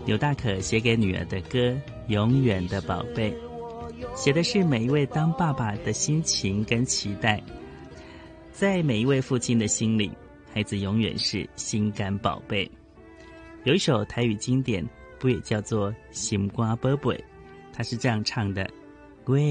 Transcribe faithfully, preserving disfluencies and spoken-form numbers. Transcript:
刘大可写给女儿的歌《永远的宝贝》，写的是每一位当爸爸的心情跟期待。在每一位父亲的心里，孩子永远是心肝宝贝。有一首台语经典，不也叫做《心肝宝贝》？它是这样唱的：